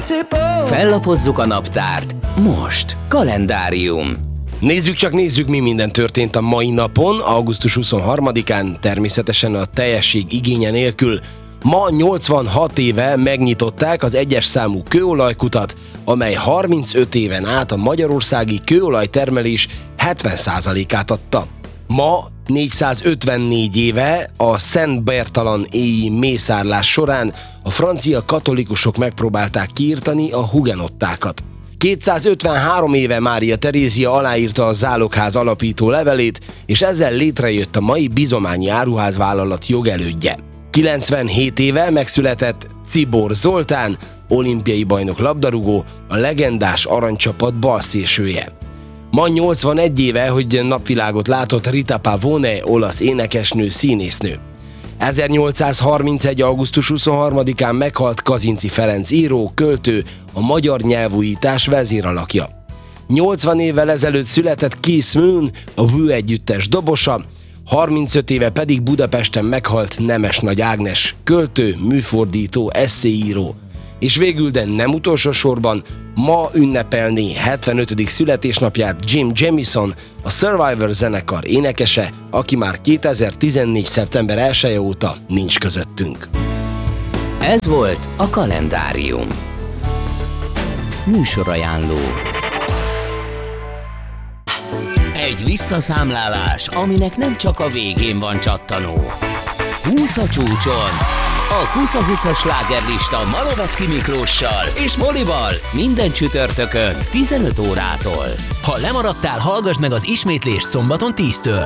Fellapozzuk a naptárt. Most kalendárium. Nézzük, mi minden történt a mai napon, augusztus 23-án, természetesen a teljesség igénye nélkül. Ma 86 éve megnyitották az 1-es számú kőolajkutat, amely 35 éven át a magyarországi kőolajtermelés 70%-át adta. Ma 454 éve a Szent Bertalan éji mészárlás során a francia katolikusok megpróbálták kiirtani a hugenottákat. 253 éve Mária Terézia aláírta a Zálogház alapító levelét, és ezzel létrejött a mai Bizományi Áruházvállalat jogelődje. 97 éve megszületett Czibor Zoltán, olimpiai bajnok labdarúgó, a legendás aranycsapat balszélsője. Ma 81 éve, hogy napvilágot látott Rita Pavone, olasz énekesnő, színésznő. 1831. augusztus 23-án meghalt Kazinczy Ferenc író, költő, a magyar nyelvújítás vezéralakja. 80 évvel ezelőtt született Keith Moon, a Who együttes dobosa, 35 éve pedig Budapesten meghalt Nemes Nagy Ágnes, költő, műfordító, esszéíró. És végül, de nem utolsó sorban, ma ünnepelné 75. születésnapját Jim Jamison, a Survivor zenekar énekese, aki már 2014. szeptember 1-e óta nincs közöttünk. Ez volt a kalendárium. Műsorajánló. Egy visszaszámlálás, aminek nem csak a végén van csattanó. 20 a csúcson. A Kusza slágerlista Malovecki Miklóssal és Molival minden csütörtökön 15 órától. Ha lemaradtál, hallgass meg az ismétlést szombaton 10-től.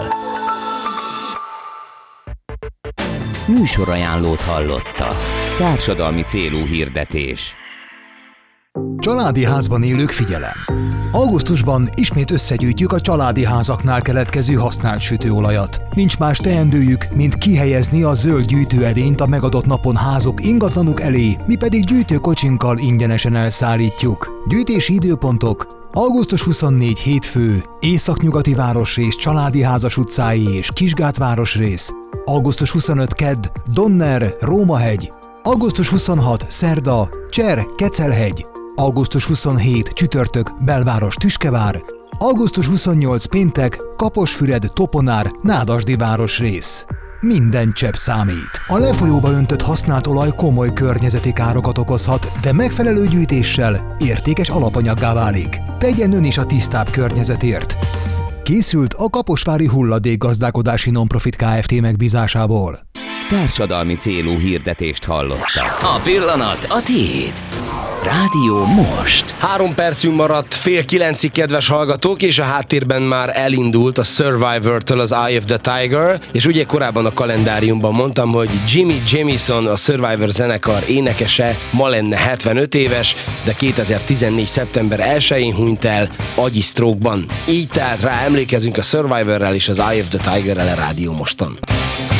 Műsorajánlót hallotta. Társadalmi célú hirdetés. Családi házban élők, figyelem! Augusztusban ismét összegyűjtjük a családi házaknál keletkező használt sütőolajat. Nincs más teendőjük, mint kihelyezni a zöld gyűjtőedényt a megadott napon házuk ingatlanuk elé, mi pedig gyűjtőkocsinkkal ingyenesen elszállítjuk. Gyűjtési időpontok: augusztus 24 hétfő, Északnyugati városrész Családi házas utcái és Kisgát városrész, augusztus 25 kedd, Donner, Rómahegy, augusztus 26 szerda, Cser, Kecelhegy, augusztus 27 csütörtök, Belváros, Tüskevár, augusztus 28 péntek, Kaposfüred, Toponár, Nádasdi városrész. Minden csepp számít. A lefolyóba öntött használt olaj komoly környezeti károkat okozhat, de megfelelő gyűjtéssel értékes alapanyaggá válik. Tegyen ön is a tisztább környezetért. Készült a Kaposvári Hulladékgazdálkodási Nonprofit Kft. Megbízásából. Társadalmi célú hirdetést hallotta. A pillanat a tiéd. Rádió most. 3 percünk maradt 8:30, kedves hallgatók, és a háttérben már elindult a Survivor-től az Eye of the Tiger, és ugye korábban a kalendáriumban mondtam, hogy Jimmy Jamison, a Survivor zenekar énekese, ma lenne 75 éves, de 2014. szeptember 1-én hunyt el agyi sztrókban. Így tehát rá emlékezünk a Survivorrel és az Eye of the Tigerrel a Rádió Moston.